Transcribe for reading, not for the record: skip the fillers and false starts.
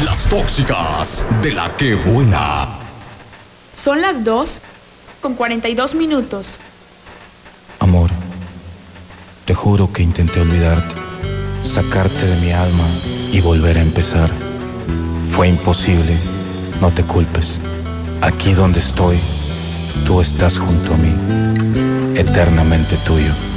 Las tóxicas de La Que Buena. Son las 2:42. Amor, te juro que intenté olvidarte, sacarte de mi alma y volver a empezar. Fue imposible, no te culpes. Aquí donde estoy, tú estás junto a mí, eternamente tuyo.